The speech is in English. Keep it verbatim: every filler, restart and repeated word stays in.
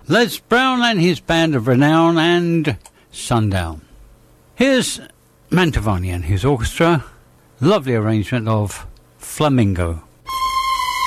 Les Brown and his band of renown and Sundown. Here's Mantovani and his orchestra. Lovely arrangement of Flamingo.